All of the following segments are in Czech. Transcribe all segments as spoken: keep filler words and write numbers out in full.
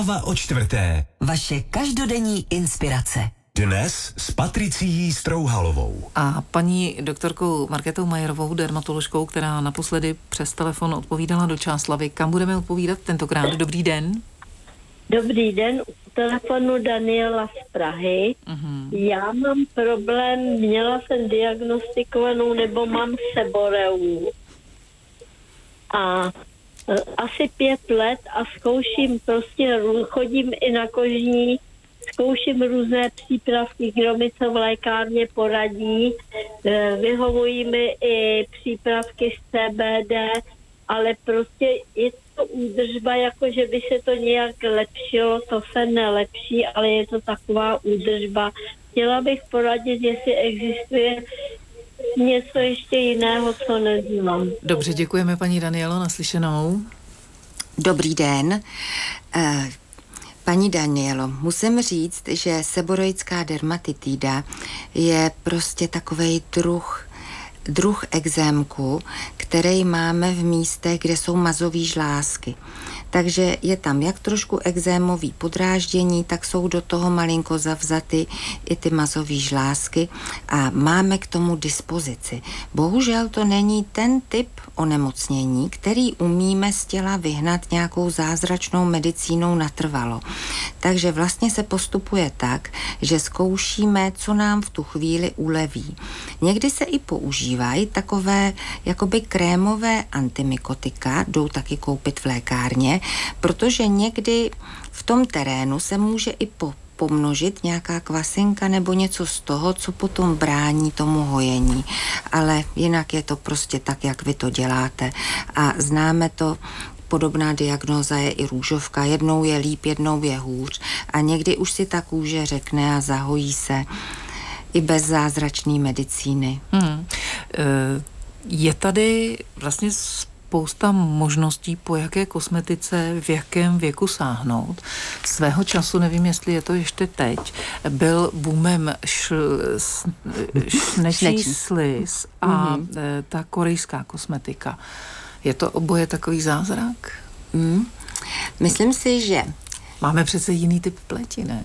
o čtvrté. Vaše každodenní inspirace. Dnes s Patricií Strouhalovou. A paní doktorkou Markétou Majerovou, dermatoložkou, která naposledy přes telefon odpovídala do Čáslavi. Kam budeme odpovídat tentokrát? Dobrý den. Dobrý den, u telefonu Daniela z Prahy. Uh-huh. Já mám problém, měla jsem diagnostikovanou, nebo mám seboreu. A e, asi pět let a zkouším prostě, chodím i na kožní, zkouším různé přípravky, kdo mi co v lékárně poradí. E, vyhovují mi i přípravky z C B D, ale prostě je to údržba, jako že by se to nějak lepšilo, to se nelepší, ale je to taková údržba. Chtěla bych poradit, jestli existuje něco ještě jiného, co neznám. Dobře, děkujeme paní Danielo, naslyšenou. Dobrý den. Uh, paní Danielo, musím říct, že seboroická dermatitida je prostě takovej druh druh ekzémku, který máme v místech, kde jsou mazové žlázky. Takže je tam jak trošku ekzémový podráždění, tak jsou do toho malinko zavzaty i ty mazové žlázky a máme k tomu dispozici. Bohužel to není ten typ onemocnění, který umíme z těla vyhnat nějakou zázračnou medicínou natrvalo. Takže vlastně se postupuje tak, že zkoušíme, co nám v tu chvíli uleví. Někdy se i používají takové jakoby krémové antimykotika, jdou taky koupit v lékárně, protože někdy v tom terénu se může i po, pomnožit nějaká kvasinka nebo něco z toho, co potom brání tomu hojení. Ale jinak je to prostě tak, jak vy to děláte. A známe to, podobná diagnóza je i růžovka. Jednou je líp, jednou je hůř. A někdy už si ta kůže řekne a zahojí se i bez zázračné medicíny. Hmm. Je tady vlastně spousta možností, po jaké kosmetice v jakém věku sáhnout. Svého času, nevím, jestli je to ještě teď, byl boomem šl, šnečí sliz a mm-hmm. ta korejská kosmetika. Je to oboje takový zázrak? Mm. Myslím si, že... Máme přece jiný typ pleti, ne?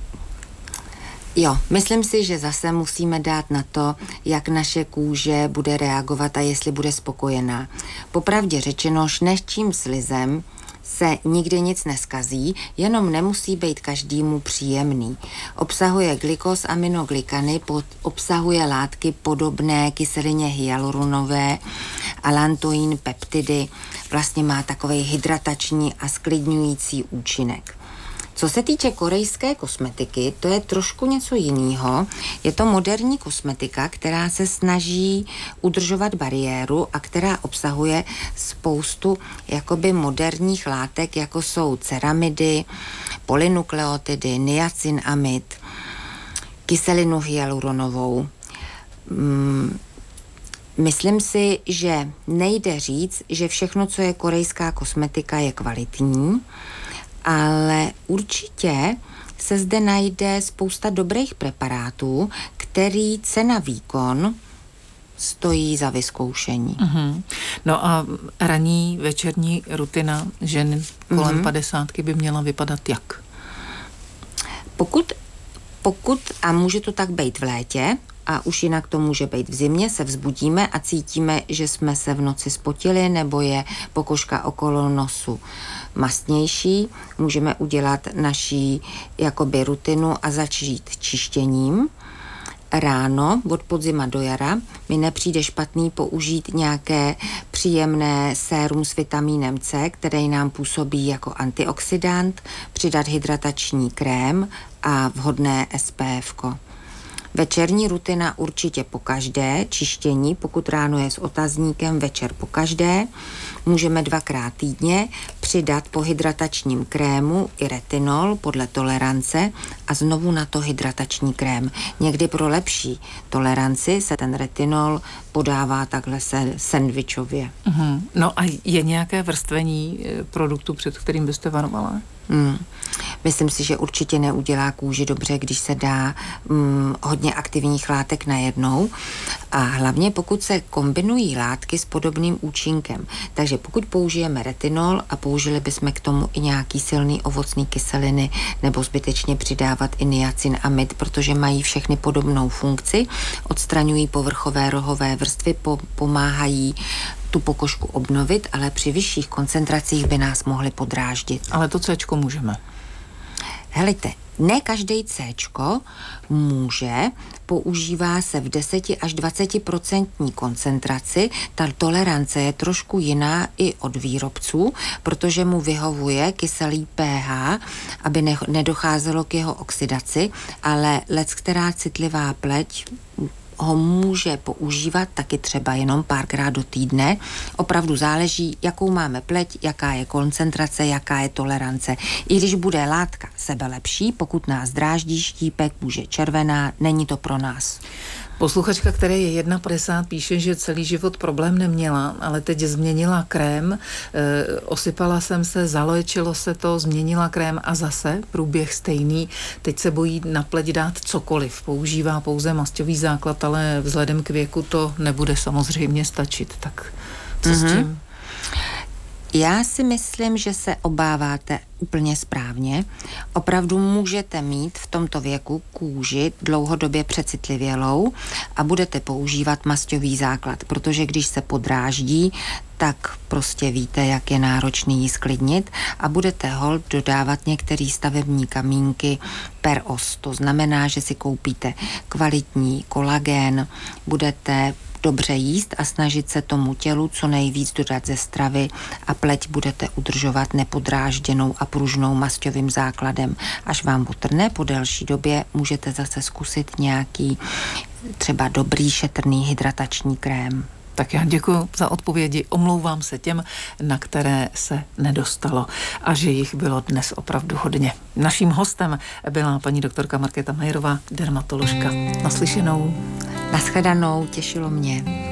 Jo, myslím si, že zase musíme dát na to, jak naše kůže bude reagovat a jestli bude spokojená. Popravdě řečeno, šnečím slizem se nikdy nic neskazí, jenom nemusí být každému příjemný. Obsahuje glykóz, aminoglikany, pod, obsahuje látky podobné kyselině hyaluronové, alantoin, peptidy, vlastně má takový hydratační a sklidňující účinek. Co se týče korejské kosmetiky, to je trošku něco jiného. Je to moderní kosmetika, která se snaží udržovat bariéru a která obsahuje spoustu jakoby moderních látek, jako jsou ceramidy, polynukleotidy, niacinamid, kyselinu hyaluronovou. Hmm. Myslím si, že nejde říct, že všechno, co je korejská kosmetika, je kvalitní, ale určitě se zde najde spousta dobrých preparátů, který cena výkon stojí za vyzkoušení. Uh-huh. No a ranní večerní rutina žen kolem uh-huh. padesátky by měla vypadat jak? Pokud, pokud, a může to tak být v létě, a už jinak to může být v zimě, se vzbudíme a cítíme, že jsme se v noci spotili nebo je pokožka okolo nosu mastnější, můžeme udělat naší jakoby rutinu a začít čištěním. Ráno, od podzima do jara, mi nepřijde špatný použít nějaké příjemné sérum s vitamínem C, který nám působí jako antioxidant, přidat hydratační krém a vhodné S P F ko. Večerní rutina určitě pokaždé, čištění, pokud ráno je s otazníkem, večer pokaždé. Můžeme dvakrát týdně přidat po hydratačním krému i retinol podle tolerance a znovu na to hydratační krém. Někdy pro lepší toleranci se ten retinol podává takhle se sendvičově. Uh-huh. No a je nějaké vrstvení produktu, před kterým byste varovala? Hmm. Myslím si, že určitě neudělá kůži dobře, když se dá mm, hodně aktivních látek najednou. A hlavně pokud se kombinují látky s podobným účinkem. Takže pokud použijeme retinol a použili bychom k tomu i nějaký silný ovocný kyseliny nebo zbytečně přidávat i niacinamid, protože mají všechny podobnou funkci, odstraňují povrchové rohové vrstvy, po, pomáhají tu pokožku obnovit, ale při vyšších koncentracích by nás mohly podráždit. Ale to Céčko můžeme. Helejte, ne každý Céčko může, používá se v deset až dvacet procentní koncentraci. Ta tolerance je trošku jiná i od výrobců, protože mu vyhovuje kyselý pH, aby ne, nedocházelo k jeho oxidaci, ale leckterá citlivá pleť ho může používat taky třeba jenom párkrát do týdne. Opravdu záleží, jakou máme pleť, jaká je koncentrace, jaká je tolerance. I když bude látka sebelepší, pokud nás dráždí štípek, může červená, není to pro nás. Posluchačka, které je jedna padesát, píše, že celý život problém neměla, ale teď změnila krém, e, osypala jsem se, zaléčilo se to, změnila krém a zase průběh stejný. Teď se bojí na pleť dát cokoliv. Používá pouze masťový základ, ale vzhledem k věku to nebude samozřejmě stačit. Tak co mm-hmm. s tím? Já si myslím, že se obáváte úplně správně. Opravdu můžete mít v tomto věku kůži dlouhodobě přecitlivělou a budete používat masťový základ, protože když se podráždí, tak prostě víte, jak je náročný ji sklidnit a budete holt dodávat některé stavební kamínky per os. To znamená, že si koupíte kvalitní kolagén, budete dobře jíst a snažit se tomu tělu co nejvíc dodat ze stravy a pleť budete udržovat nepodrážděnou a pružnou masťovým základem. Až vám potrne po delší době, můžete zase zkusit nějaký třeba dobrý šetrný hydratační krém. Tak já děkuji za odpovědi. Omlouvám se těm, na které se nedostalo a že jich bylo dnes opravdu hodně. Naším hostem byla paní doktorka Markéta Majerová, dermatoložka. Naslyšenou. Naschledanou, těšilo mě.